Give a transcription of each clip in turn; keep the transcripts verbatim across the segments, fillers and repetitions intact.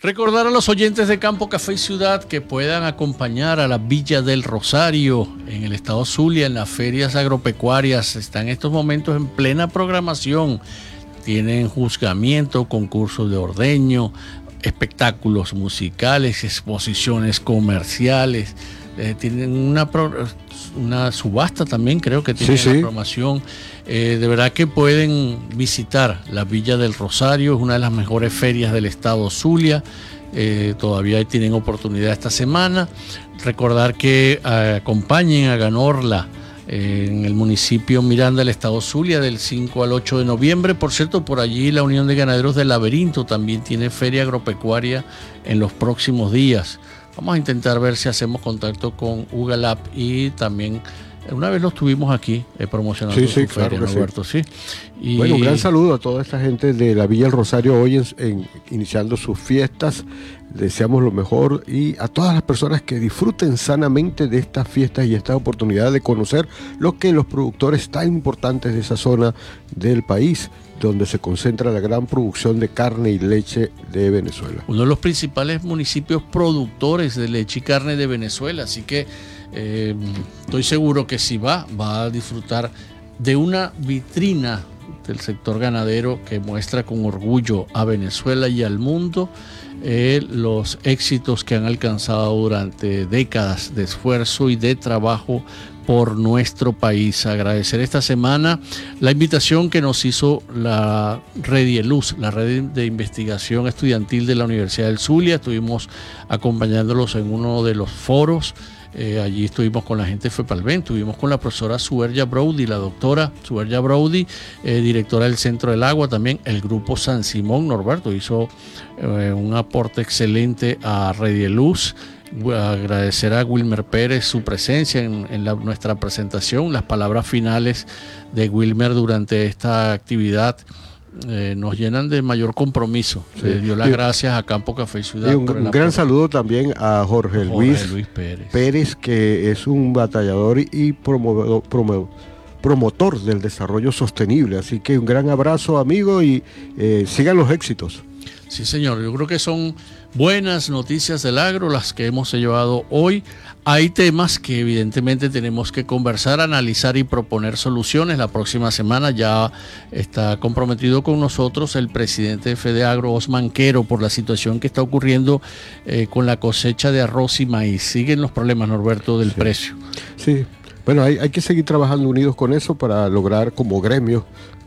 Recordar a los oyentes de Campo Café y Ciudad que puedan acompañar a la Villa del Rosario en el estado Zulia en las ferias agropecuarias. Está en estos momentos en plena programación. Tienen juzgamiento, concursos de ordeño, espectáculos musicales, exposiciones comerciales. Eh, tienen una, pro, una subasta también, creo que tienen sí, sí. la programación. Eh, de verdad que pueden visitar la Villa del Rosario, es una de las mejores ferias del estado Zulia. Eh, todavía tienen oportunidad esta semana. Recordar que eh, acompañen a Ganorla eh, en el municipio Miranda del estado Zulia del cinco al ocho de noviembre. Por cierto, por allí la Unión de Ganaderos del Laberinto también tiene feria agropecuaria en los próximos días. Vamos a intentar ver si hacemos contacto con Ugalap y también una vez los tuvimos aquí eh, promocionando sí, su sí, feria, claro Roberto, sí. sí. Y bueno, un gran saludo a toda esta gente de la Villa del Rosario hoy en, en, iniciando sus fiestas. Deseamos lo mejor y a todas las personas que disfruten sanamente de estas fiestas y esta oportunidad de conocer lo que los productores tan importantes de esa zona del país, donde se concentra la gran producción de carne y leche de Venezuela. Uno de los principales municipios productores de leche y carne de Venezuela, así que eh, estoy seguro que si va, va a disfrutar de una vitrina del sector ganadero que muestra con orgullo a Venezuela y al mundo eh, los éxitos que han alcanzado durante décadas de esfuerzo y de trabajo por nuestro país. Agradecer esta semana la invitación que nos hizo la Redieluz, la red de investigación estudiantil de la Universidad del Zulia. Estuvimos acompañándolos en uno de los foros. Eh, allí estuvimos con la gente de FEPALVEN, estuvimos con la profesora Suerja Brody, la doctora Suerja Brody, eh, directora del Centro del Agua, también el grupo San Simón. Norberto hizo eh, un aporte excelente a Redieluz. Agradecer a Wilmer Pérez su presencia en, en la, nuestra presentación, las palabras finales de Wilmer durante esta actividad. Eh, nos llenan de mayor compromiso. Sí. Le dio las gracias a Campo Café y Ciudad. Y un, un gran saludo también a Jorge, Jorge Luis, Luis Pérez. Pérez, que es un batallador y promovedor, promovedor, promotor del desarrollo sostenible. Así que un gran abrazo, amigo, y eh, sigan los éxitos. Sí, señor. Yo creo que son buenas noticias del agro las que hemos llevado hoy. Hay temas que evidentemente tenemos que conversar, analizar y proponer soluciones. La próxima semana ya está comprometido con nosotros el presidente de FEDEAGRO, Osman Quero, por la situación que está ocurriendo eh, con la cosecha de arroz y maíz. Siguen los problemas, Norberto, del sí. precio. Sí, bueno, hay, hay que seguir trabajando unidos con eso para lograr como gremio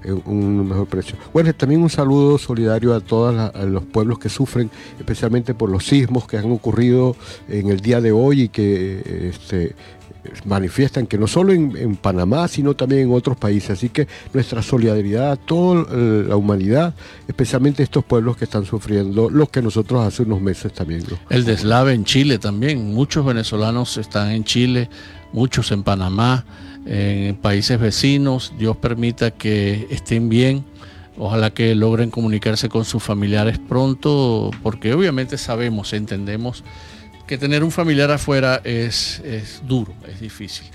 un mejor precio. Bueno, también un saludo solidario a todos los pueblos que sufren, especialmente por los sismos que han ocurrido en el día de hoy y que este, manifiestan que no solo en, en Panamá, sino también en otros países. Así que nuestra solidaridad a toda la humanidad, especialmente estos pueblos que están sufriendo, los que nosotros hace unos meses también, ¿no? El deslave en Chile también. Muchos venezolanos están en Chile, muchos en Panamá, en países vecinos. Dios permita que estén bien, ojalá que logren comunicarse con sus familiares pronto, porque obviamente sabemos, entendemos que tener un familiar afuera es, es duro, es difícil.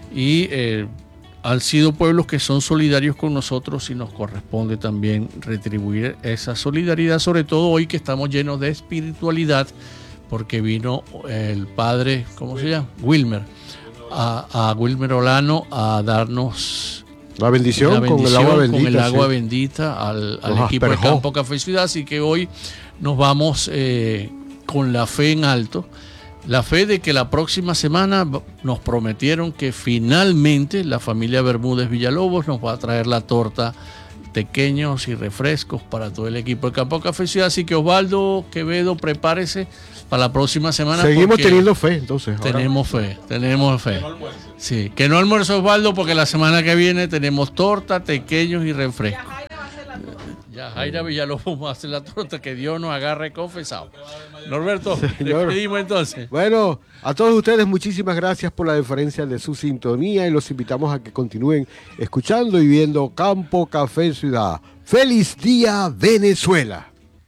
Y eh, han sido pueblos que son solidarios con nosotros y nos corresponde también retribuir esa solidaridad, sobre todo hoy que estamos llenos de espiritualidad, porque vino el padre, ¿cómo se llama? Wilmer. A, a Wilmer Olano a darnos la bendición, la bendición con el agua bendita, con el agua sí. bendita al, al Ajá, equipo perjó. de Campo Café Ciudad. Así que hoy nos vamos eh, con la fe en alto, la fe de que la próxima semana nos prometieron que finalmente la familia Bermúdez Villalobos nos va a traer la torta, pequeños y refrescos para todo el equipo de Campo Café Ciudad. Así que Osvaldo Quevedo, prepárese para la próxima semana. Seguimos teniendo fe, entonces. Ahora. Tenemos fe, tenemos fe. Que no almuerce. Sí, que no almuerce Osvaldo, porque la semana que viene tenemos torta, pequeños y refrescos. Ya Jaira Villalobos va a hacer la torta, que Dios nos agarre confesado. Norberto, despedimos entonces. Bueno, a todos ustedes muchísimas gracias por la deferencia de su sintonía y los invitamos a que continúen escuchando y viendo Campo Café Ciudad. ¡Feliz día, Venezuela!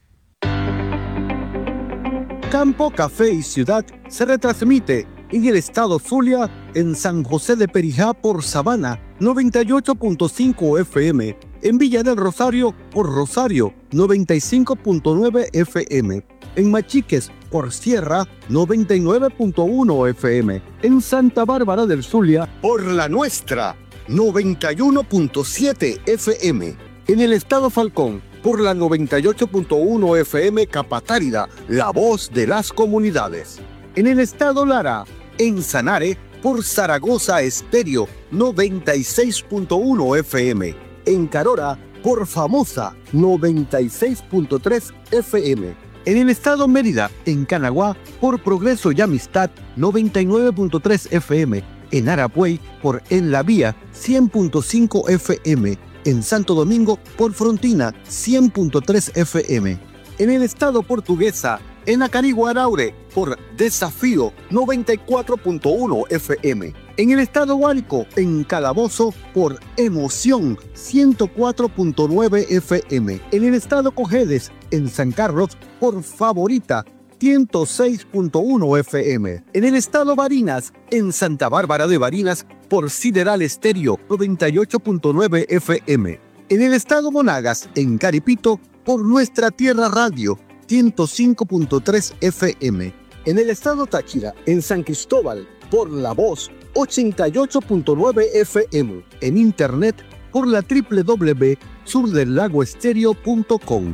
Campo Café y Ciudad se retransmite en el estado Zulia, en San José de Perijá por Sabana noventa y ocho punto cinco F M, en Villa del Rosario por Rosario noventa y cinco punto nueve F M, En Machiques, por Sierra noventa y nueve punto uno F M. En Santa Bárbara del Zulia, por La Nuestra noventa y uno punto siete F M. En el estado Falcón, por la noventa y ocho punto uno F M Capatárida, la voz de las comunidades. En el estado Lara, en Sanare, por Zaragoza Estéreo noventa y seis punto uno F M. En Carora, por Famosa noventa y seis punto tres F M. En el estado Mérida, en Canaguá, por Progreso y Amistad noventa y nueve punto tres F M. En Arapuey, por En la Vía cien punto cinco F M. En Santo Domingo, por Frontina cien punto tres F M. En el estado Portuguesa, en Acarigua Araure, por Desafío noventa y cuatro punto uno F M. En el estado Guárico, en Calabozo, por Emoción ciento cuatro punto nueve F M. En el estado Cojedes, en San Carlos, por Favorita ciento seis punto uno F M. En el estado Barinas, en Santa Bárbara de Barinas, por Sideral Estéreo noventa y ocho punto nueve F M. En el estado Monagas, en Caripito, por Nuestra Tierra Radio ciento cinco punto tres F M. En el estado Táchira, en San Cristóbal, por La Voz ochenta y ocho punto nueve F M. En internet, por la doble u doble u doble u punto sur del lago estéreo punto com.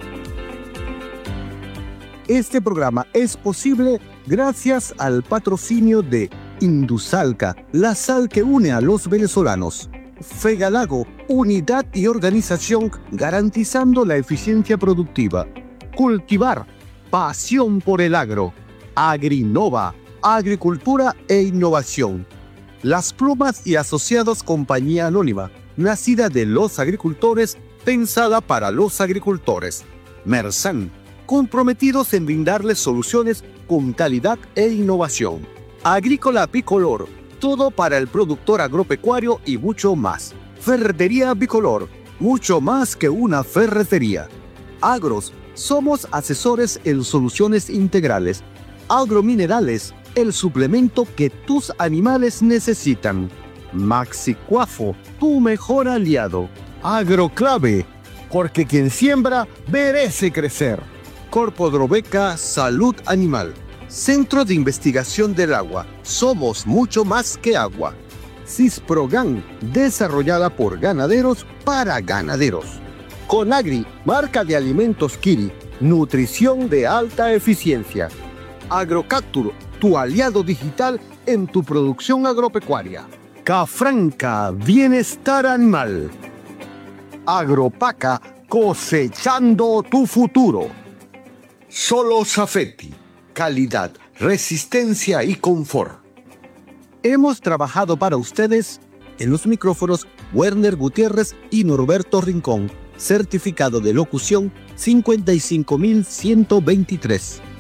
Este programa es posible gracias al patrocinio de Indusalca, la sal que une a los venezolanos. Fegalago, unidad y organización garantizando la eficiencia productiva. Cultivar, pasión por el agro. Agrinova, agricultura e innovación. Las Plumas y Asociados Compañía Anónima, nacida de los agricultores, pensada para los agricultores. Mersan, comprometidos en brindarles soluciones con calidad e innovación. Agrícola Bicolor, todo para el productor agropecuario y mucho más. Ferretería Bicolor, mucho más que una ferretería. Agros, somos asesores en soluciones integrales. Agrominerales, el suplemento que tus animales necesitan. Maxicuafo, tu mejor aliado. Agroclave, porque quien siembra merece crecer. Corpo Drobeca Salud Animal. Centro de Investigación del Agua. Somos mucho más que agua. Cisprogan, desarrollada por ganaderos para ganaderos. Conagri, marca de alimentos Kiri, nutrición de alta eficiencia. Agrocaptur, tu aliado digital en tu producción agropecuaria. Cafranca, bienestar animal. Agropaca, cosechando tu futuro. Solo Safety, calidad, resistencia y confort. Hemos trabajado para ustedes en los micrófonos Werner Gutiérrez y Norberto Rincón. Certificado de locución cincuenta y cinco mil ciento veintitrés.